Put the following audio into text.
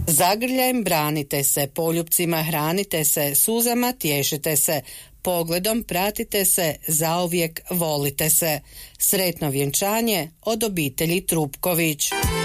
Zagrljajem branite se, poljupcima hranite se, suzama tješite se, pogledom pratite se, zauvijek volite se. Sretno vjenčanje od obitelji Trupković.